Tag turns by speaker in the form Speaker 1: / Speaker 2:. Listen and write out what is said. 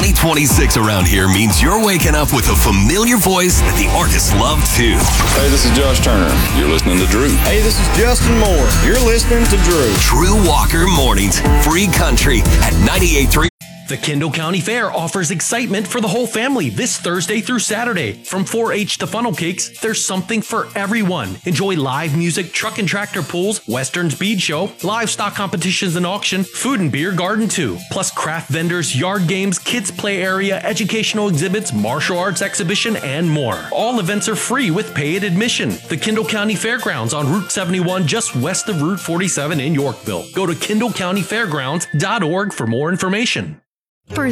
Speaker 1: 2026 around here means you're waking up with a familiar voice that the artists love too.
Speaker 2: Hey, this is Josh Turner. You're listening to Drew.
Speaker 3: Hey, this is Justin Moore. You're listening to Drew.
Speaker 1: Drew Walker Mornings, Free Country at 98.3.
Speaker 4: The Kendall County Fair offers excitement for the whole family this Thursday through Saturday. From 4-H to funnel cakes, there's something for everyone. Enjoy live music, truck and tractor pulls, Western speed show, livestock competitions and auction, food and beer garden too. Plus craft vendors, yard games, kids play area, educational exhibits, martial arts exhibition, and more. All events are free with paid admission. The Kendall County Fairgrounds on Route 71 just west of Route 47 in Yorkville. Go to kendallcountyfairgrounds.org for more information.
Speaker 5: For